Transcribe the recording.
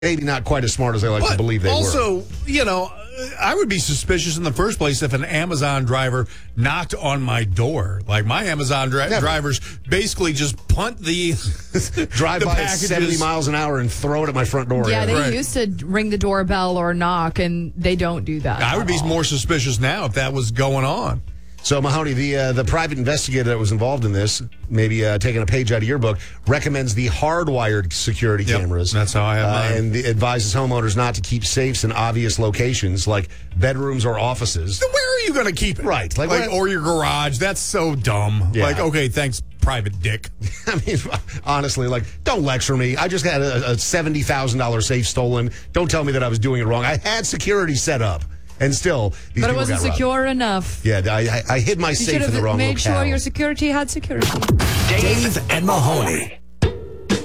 maybe not quite as smart as I like to believe they were. Also, I would be suspicious in the first place if an Amazon driver knocked on my door. Like, my Amazon drivers basically just punt the drive by at 70 miles an hour and throw it at my front door. Yeah, they used to ring the doorbell or knock, and they don't do that. I would be more suspicious now if that was going on. So, Mahoney, the private investigator that was involved in this, maybe taking a page out of your book, recommends the hardwired security cameras. That's how I have mine. And advises homeowners not to keep safes in obvious locations like bedrooms or offices. Then where are you going to keep it? Right. Or your garage. That's so dumb. Yeah. Like, okay, thanks, private dick. I mean, honestly, don't lecture me. I just had a $70,000 safe stolen. Don't tell me that I was doing it wrong. I had security set up. And still, these but it people wasn't got secure enough. Yeah, I hid my safe in the wrong locale. You should have made sure your security had security. Dave and Mahoney.